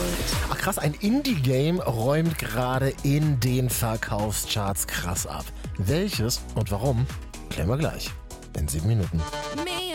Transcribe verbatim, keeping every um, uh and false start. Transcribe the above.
Ach krass, ein Indie-Game räumt gerade in den Verkaufscharts krass ab. Welches und warum, klären wir gleich in sieben Minuten.